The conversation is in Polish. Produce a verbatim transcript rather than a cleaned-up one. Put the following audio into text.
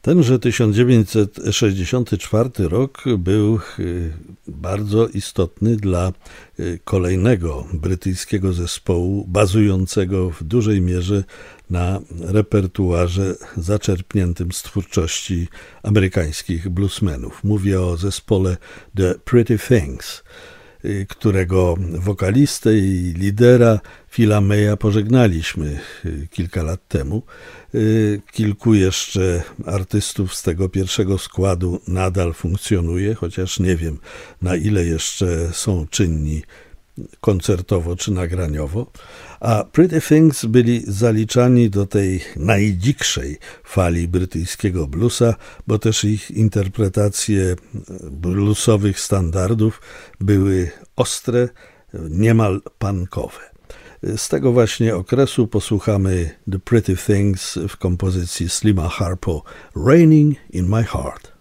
Tenże tysiąc dziewięćset sześćdziesiąty czwarty rok był bardzo istotny dla kolejnego brytyjskiego zespołu bazującego w dużej mierze na repertuarze zaczerpniętym z twórczości amerykańskich bluesmenów. Mówię o zespole The Pretty Things, którego wokalistę i lidera Phila Maya pożegnaliśmy kilka lat temu. Kilku jeszcze artystów z tego pierwszego składu nadal funkcjonuje, chociaż nie wiem, na ile jeszcze są czynni koncertowo czy nagraniowo, a Pretty Things byli zaliczani do tej najdzikszej fali brytyjskiego bluesa, bo też ich interpretacje bluesowych standardów były ostre, niemal punkowe. Z tego właśnie okresu posłuchamy The Pretty Things w kompozycji Slima Harpo, Raining in My Heart.